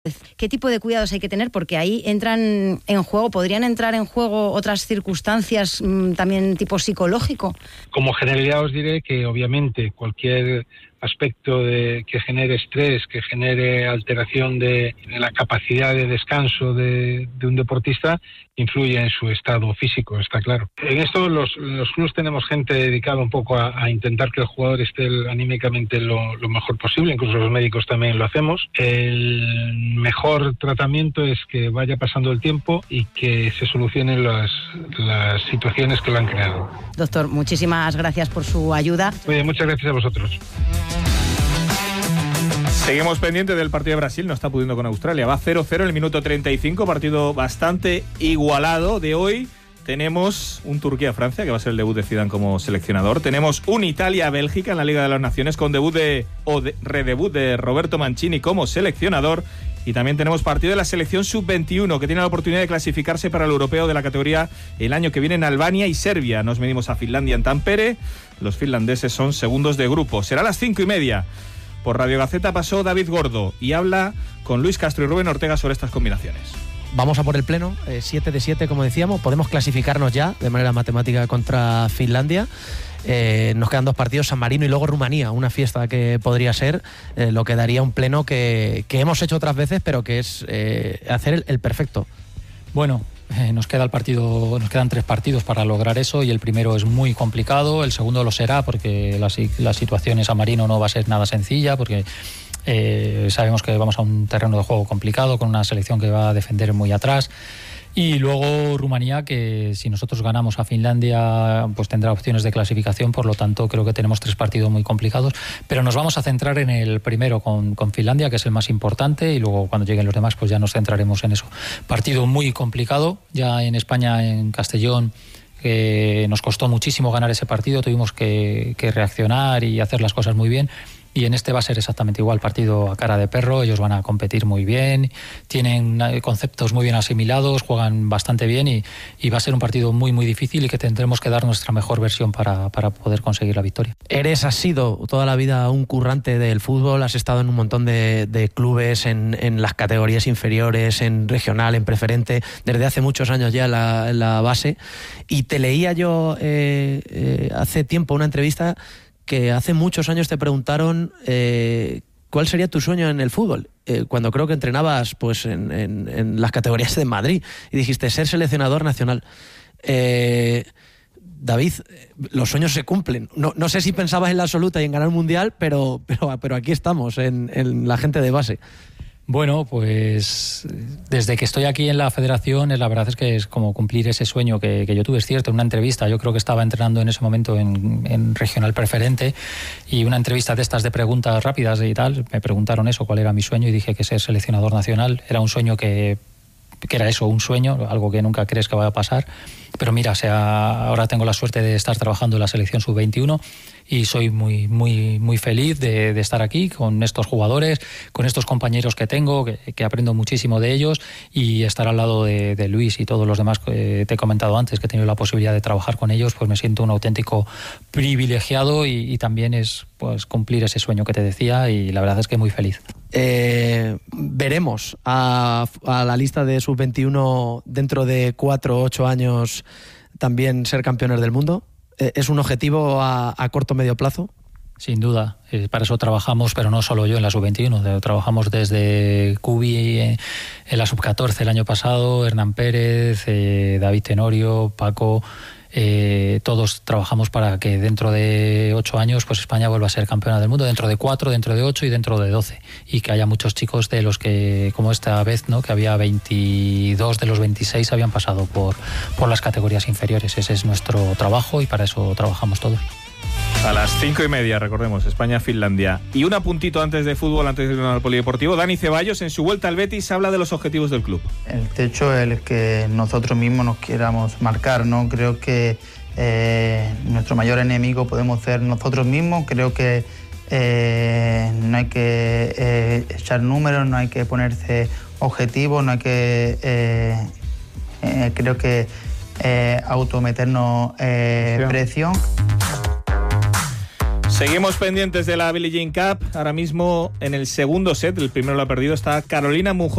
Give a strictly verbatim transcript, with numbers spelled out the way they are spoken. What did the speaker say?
¿Qué tipo de cuidados hay que tener? Porque ahí entran en juego, podrían entrar en juego otras circunstancias mmm, también tipo psicológico. Como generalidad os diré que obviamente cualquier aspecto de, que genere estrés, que genere alteración de, de la capacidad de descanso de, de un deportista, influye en su estado físico, está claro. En esto los, los clubes tenemos gente dedicada un poco a, a intentar que el jugador esté anímicamente lo, lo mejor posible, incluso los médicos también lo hacemos. El mejor tratamiento es que vaya pasando el tiempo y que se solucionen las, las situaciones que lo han creado. Doctor, muchísimas gracias por su ayuda. Oye, muchas gracias a vosotros. Seguimos pendiente del partido de Brasil, no está pudiendo con Australia. Va cero cero en el minuto treinta y cinco, partido bastante igualado de hoy. Tenemos un Turquía-Francia, que va a ser el debut de Zidane como seleccionador. Tenemos un Italia-Bélgica en la Liga de las Naciones, con debut de, o de, redebut de Roberto Mancini como seleccionador. Y también tenemos partido de la selección sub veintiuno, que tiene la oportunidad de clasificarse para el europeo de la categoría el año que viene en Albania y Serbia. Nos medimos a Finlandia en Tampere. Los finlandeses son segundos de grupo. Será a las cinco y media. Por Radio Gaceta pasó David Gordo y habla con Luis Castro y Rubén Ortega sobre estas combinaciones. Vamos a por el pleno, siete eh, de siete como decíamos, podemos clasificarnos ya de manera matemática contra Finlandia. Eh, nos quedan dos partidos, San Marino y luego Rumanía, una fiesta que podría ser, eh, lo que daría un pleno que, que hemos hecho otras veces, pero que es eh, hacer el, el perfecto. Bueno, eh, nos queda el partido, nos quedan tres partidos para lograr eso, y el primero es muy complicado, el segundo lo será porque la, la situación en San Marino no va a ser nada sencilla, porque eh, sabemos que vamos a un terreno de juego complicado con una selección que va a defender muy atrás. Y luego Rumanía, que si nosotros ganamos a Finlandia, pues tendrá opciones de clasificación, por lo tanto creo que tenemos tres partidos muy complicados, pero nos vamos a centrar en el primero con, con Finlandia, que es el más importante, y luego cuando lleguen los demás pues ya nos centraremos en eso. Partido muy complicado, ya en España, en Castellón, que nos costó muchísimo ganar ese partido, tuvimos que, que reaccionar y hacer las cosas muy bien. Y en este va a ser exactamente igual, partido a cara de perro, ellos van a competir muy bien, tienen conceptos muy bien asimilados, juegan bastante bien y, y va a ser un partido muy muy difícil y que tendremos que dar nuestra mejor versión para, para poder conseguir la victoria. Eres, has sido toda la vida un currante del fútbol, has estado en un montón de, de clubes, en, en las categorías inferiores, en regional, en preferente, desde hace muchos años ya en la, en la base, y te leía yo eh, eh, hace tiempo una entrevista que hace muchos años te preguntaron eh, cuál sería tu sueño en el fútbol, eh, cuando creo que entrenabas pues en, en, en las categorías de Madrid, y dijiste ser seleccionador nacional. Eh, David, los sueños se cumplen. No, no sé si pensabas en la absoluta y en ganar un mundial, pero, pero, pero aquí estamos, en, en la gente de base. Bueno, pues desde que estoy aquí en la federación, la verdad es que es como cumplir ese sueño que, que yo tuve. Es cierto, en una entrevista, yo creo que estaba entrenando en ese momento en, en regional preferente, y una entrevista de estas de preguntas rápidas y tal, me preguntaron eso, cuál era mi sueño, y dije que ser seleccionador nacional era un sueño que, que era eso, un sueño, algo que nunca crees que vaya a pasar. Pero mira, o sea, ahora tengo la suerte de estar trabajando en la selección sub veintiuno y soy muy muy muy feliz de, de estar aquí con estos jugadores, con estos compañeros que tengo, que, que aprendo muchísimo de ellos, y estar al lado de, de Luis y todos los demás que te he comentado antes, que he tenido la posibilidad de trabajar con ellos, pues me siento un auténtico privilegiado, y, y también es pues cumplir ese sueño que te decía, y la verdad es que muy feliz. Eh, veremos a, a la lista de sub veintiuno dentro de cuatro o ocho años también ser campeones del mundo. Eh, ¿Es un objetivo a, a corto o medio plazo? Sin duda, eh, para eso trabajamos, pero no solo yo en la sub veintiuno, trabajamos desde Cubi eh, en la sub catorce el año pasado, Hernán Pérez, eh, David Tenorio, Paco. Eh, todos trabajamos para que dentro de ocho años pues España vuelva a ser campeona del mundo, dentro de cuatro, dentro de ocho y dentro de doce, y que haya muchos chicos de los que, como esta vez, ¿no?, que había veintidós de los veintiséis habían pasado por, por las categorías inferiores. Ese es nuestro trabajo y para eso trabajamos todos. A las cinco y media, recordemos, España-Finlandia. Y un apuntito antes de fútbol, antes de ir al polideportivo. Dani Ceballos, en su vuelta al Betis, habla de los objetivos del club. El techo es el que nosotros mismos nos queramos marcar, ¿no? Creo que eh, nuestro mayor enemigo podemos ser nosotros mismos. Creo que eh, no hay que eh, echar números, no hay que ponerse objetivos, no hay que... Eh, eh, creo que eh, autometernos eh, presión. Seguimos pendientes de la Billie Jean Cup. Ahora mismo en el segundo set, el primero lo ha perdido, está Carolina Mujo.